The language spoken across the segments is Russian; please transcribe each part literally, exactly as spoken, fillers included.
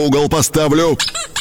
в угол поставлю.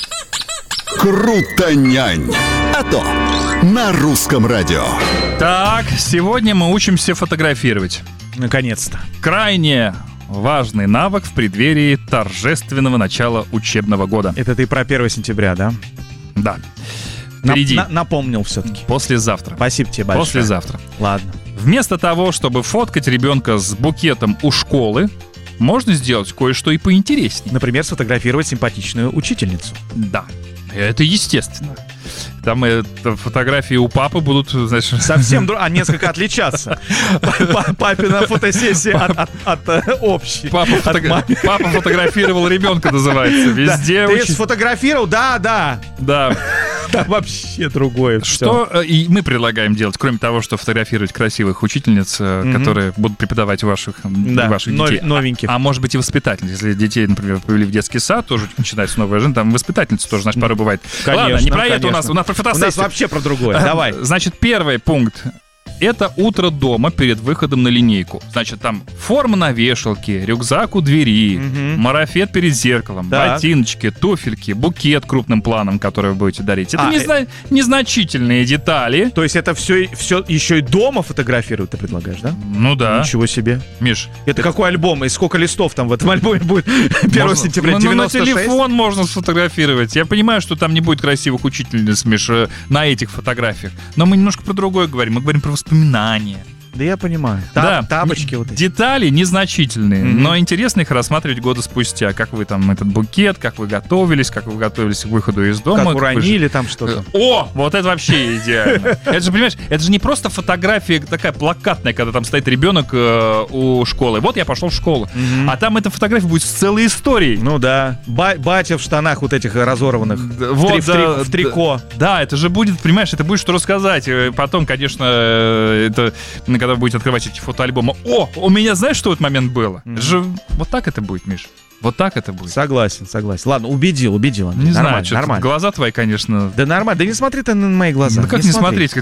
Крутонянь. А то на русском радио. Так, сегодня мы учимся фотографировать. Наконец-то. Крайне важный навык в преддверии торжественного начала учебного года. Это ты про первое сентября, да? Да. Впереди. На- на- напомнил все-таки. Послезавтра. Спасибо тебе большое. Послезавтра. Ладно. Вместо того, чтобы фоткать ребенка с букетом у школы, можно сделать кое-что и поинтереснее. Например, сфотографировать симпатичную учительницу. Да, это естественно. Там э, фотографии у папы будут, знаешь... Совсем, дру... а несколько отличаться. Папина фотосессия от, от, от, от общей. Папа, фото... Папа фотографировал ребенка, называется. Везде. Да. Очень... Ты сфотографировал? Да, да. Да. Там вообще другое. Что все. И мы предлагаем делать, кроме того, что фотографировать красивых учительниц, mm-hmm. которые будут преподавать ваших, да, ваших детей. Новеньких. А, а может быть и воспитательниц. Если детей, например, повели в детский сад, тоже начинается новая жизнь, там воспитательница тоже, значит, порой бывает. Конечно, Ладно, не про конечно. это у нас, у нас про фотосессию. У нас вообще про другое. Давай. Значит, первый пункт. Это утро дома перед выходом на линейку. Значит, там форма на вешалке, рюкзак у двери, угу. марафет перед зеркалом, так. ботиночки, туфельки, букет крупным планом, который вы будете дарить. Это а, незна... э... незначительные детали. То есть это все, все еще и дома фотографируют, ты предлагаешь, да? Ну да. Ничего себе. Миш. Это, это... какой альбом? И сколько листов там в этом альбоме будет? первого сентября девяносто шесть? Ну, на телефон можно сфотографировать. Я понимаю, что там не будет красивых учительниц, Миш, на этих фотографиях. Но мы немножко про другое говорим. Мы говорим про воспоминания. Да я понимаю. Тап, да, тапочки вот эти. Детали незначительные, mm-hmm. но интересно их рассматривать года спустя. Как вы там этот букет, как вы готовились, как вы готовились к выходу из дома. Как уронили там что-то. О, вот это вообще идеально. Это же, понимаешь, это же не просто фотография такая плакатная, когда там стоит ребенок э, у школы. Вот я пошел в школу. Mm-hmm. А там эта фотография будет с целой историей. Ну да. Ба- батя в штанах вот этих разорванных. Вот, в, три, да, в, три, в трико. Да, да, это же будет, понимаешь, это будет что рассказать. Потом, конечно, это... когда вы будете открывать эти фотоальбомы. О, у меня, знаешь, что в этот момент было? Mm-hmm. Же, вот так это будет, Миш. Вот так это будет. Согласен, согласен. Ладно, убедил, убедил. Андрей. Не нормально, знаю, нормально. Глаза твои, конечно... Да нормально, да не смотри ты на мои глаза. Ну как не, не смотреть?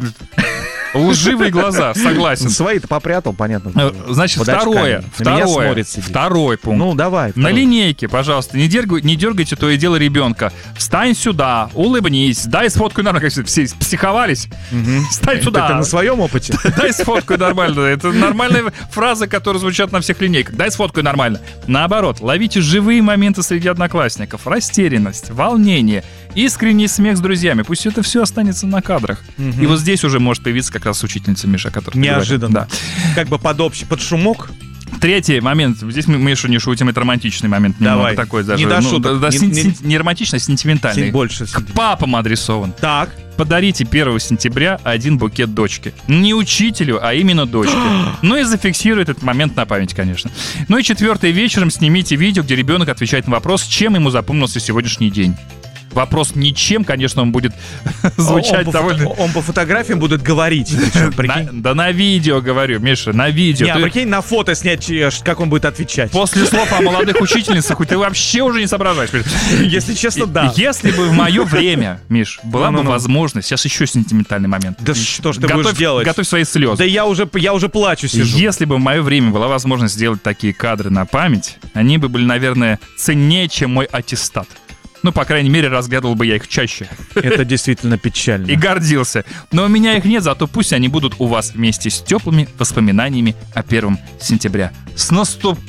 Лживые глаза, согласен. Свои-то попрятал, понятно. Значит, второе, второе, второй пункт. Ну, давай. На линейке, пожалуйста, не, дергай, не дергайте то и дело ребенка. Встань сюда, улыбнись, дай сфоткаю нормально. Как все психовались. Угу. Встань сюда. Это на своем опыте? Дай сфоткаю нормально. Это нормальные фразы, которые звучат на всех линейках. Дай сфоткаю нормально. Наоборот, ловите живые моменты среди одноклассников. Растерянность, волнение, искренний смех с друзьями. Пусть это все останется на кадрах. Угу. И вот здесь уже может появиться как раз учительница Миша, которая... Неожиданно. Да. Как бы под общий, под шумок. Третий момент. Здесь мы, Миша, не шутим, это романтичный момент. Давай. Такой даже. Не до ну, шуток. Да, не, сен- не... не романтичный, а сентиментальный. Сен- больше. К папам адресован. Так. Подарите первого сентября один букет дочке. Не учителю, а именно дочке. Ну и зафиксирует этот момент на память, конечно. Ну и четвертый, вечером снимите видео, где ребенок отвечает на вопрос, чем ему запомнился сегодняшний день. Вопрос ничем, конечно, он будет звучать он довольно... По, он по фотографиям будет говорить. Что, на, да на видео, говорю, Миша, на видео. Не, ты... а прикинь, на фото снять, как он будет отвечать. После слов о молодых учительницах ты вообще уже не соображаешь. Если честно, да. Если бы в мое время, Миш, была бы возможность, сейчас еще сентиментальный момент. Да что ж ты будешь делать? Готовь свои слезы. Да я уже, я уже плачу сижу. Если бы в мое время была возможность сделать такие кадры на память, они бы были, наверное, ценнее, чем мой аттестат. Ну, по крайней мере, разглядывал бы я их чаще. Это действительно печально. И гордился. Но у меня их нет, зато пусть они будут у вас вместе с теплыми воспоминаниями о первого сентября. С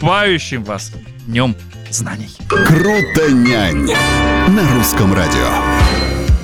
наступающим вас Днем Знаний. Крутонянь на русском радио.